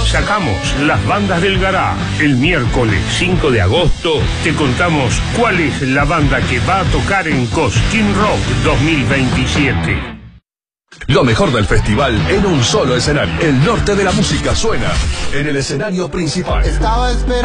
Sacamos las bandas del garage. El miércoles 5 de agosto te contamos cuál es la banda que va a tocar en Cosquín Rock 2027. Lo mejor del festival en un solo escenario. El norte de la música suena en el escenario principal. Estaba esperando.